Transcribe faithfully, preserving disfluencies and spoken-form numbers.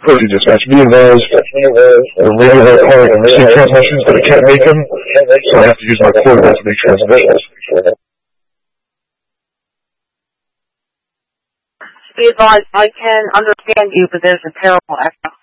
First dispatch, be advised, the regular part of sync transmissions, but I can't make them, so I have to use my portable to make transmissions. Be advised, I can understand you, but there's a terrible echo.